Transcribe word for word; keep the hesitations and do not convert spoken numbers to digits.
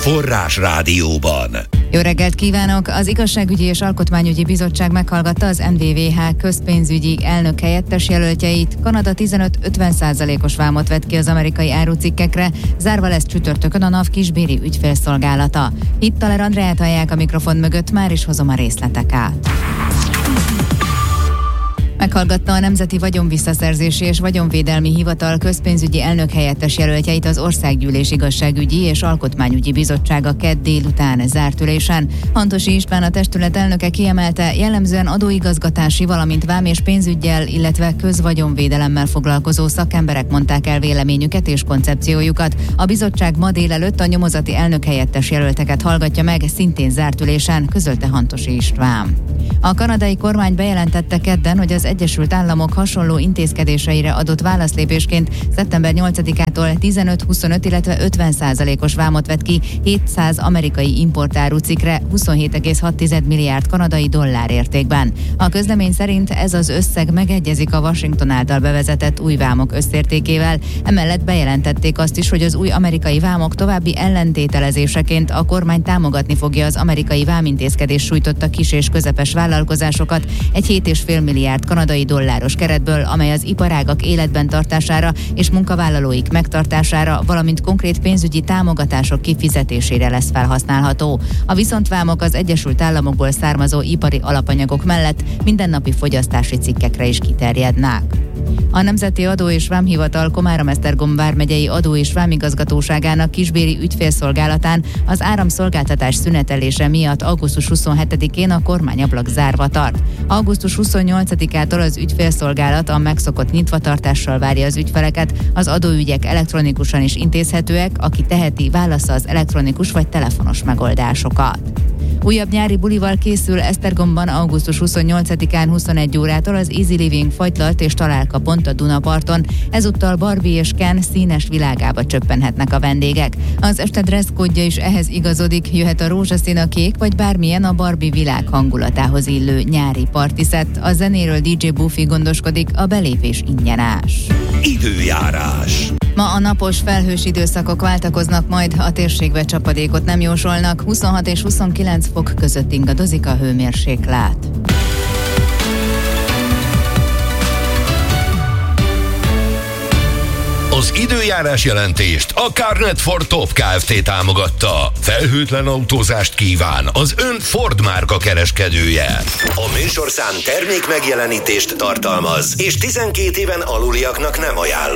Forrás Rádióban. Jó reggelt kívánok! Az Igazságügyi és Alkotmányügyi Bizottság meghallgatta az en vé vé há közpénzügyi elnök helyettes jelöltjeit. Kanada tizenöt-ötven százalékos vámot vett ki az amerikai árucikkekre, zárva lesz csütörtökön a NAV kisbéri ügyfélszolgálata. Itt Taler Andreát hallják a mikrofon mögött, már is hozom a részleteket. Meghallgatta a Nemzeti Vagyonvisszaszerzési és Vagyonvédelmi Hivatal közpénzügyi elnök helyettes jelöltjeit az Országgyűlés Igazságügyi és Alkotmányügyi Bizottsága kedd délután zárt ülésen. Hantosi István, a testület elnöke kiemelte, jellemzően adóigazgatási, valamint vám és pénzüggyel, illetve közvagyonvédelemmel foglalkozó szakemberek mondták el véleményüket és koncepciójukat. A bizottság ma délelőtt a nyomozati elnök helyettes jelölteket hallgatja meg, szintén zárt ülésen, közölte Hantosi István. A kanadai kormány bejelentette kedden, hogy az Egyesült Államok hasonló intézkedéseire adott válaszlépésként szeptember nyolcadikától tizenöt-huszonöt, illetve ötven százalékos vámot vett ki hétszáz amerikai importárucikkre huszonhét egész hat milliárd kanadai dollár értékben. A közlemény szerint ez az összeg megegyezik a Washington által bevezetett új vámok összértékével. Emellett bejelentették azt is, hogy az új amerikai vámok további ellentételezéseként a kormány támogatni fogja az amerikai vámintézkedés sújtotta kis és közepes vállalkozásokat egy hét egész öt milliárd kanadai dolláros keretből, amely az iparágak életben tartására és munkavállalóik megtartására, valamint konkrét pénzügyi támogatások kifizetésére lesz felhasználható. A viszontvámok az Egyesült Államokból származó ipari alapanyagok mellett mindennapi fogyasztási cikkekre is kiterjednek. A Nemzeti Adó és Vámhivatal Komárom-Esztergom vármegyei adó- és vámigazgatóságának kisbéri ügyfélszolgálatán az áramszolgáltatás szünetelése miatt augusztus huszonhetedikén a kormányablak zárva tart. augusztus huszonnyolcadikától az ügyfélszolgálat a megszokott nyitvatartással várja az ügyfeleket, az adóügyek elektronikusan is intézhetőek, aki teheti, válassza az elektronikus vagy telefonos megoldásokat. Újabb nyári bulival készül Esztergomban augusztus huszonnyolcadikán huszonegy órától az Easy Living fagylalt és találka pont a Dunaparton. Ezúttal Barbie és Ken színes világába csöppenhetnek a vendégek. Az este dresszkódja is ehhez igazodik, jöhet a rózsaszín, a kék vagy bármilyen a Barbie világ hangulatához illő nyári partiszett. A zenéről dé dzsé Buffy gondoskodik, a belépés ingyenes. Időjárás. Ma a napos, felhős időszakok váltakoznak, majd a térségbe csapadékot nem jósolnak. huszonhat és huszonkilenc fok között ingadozik a hőmérséklet. Az időjárás jelentést a Carnet Ford Top Kft. Támogatta. Felhőtlen autózást kíván az ön Ford márka kereskedője. A műsorszám termék megjelenítést tartalmaz, és tizenkét éven aluliaknak nem ajánlott.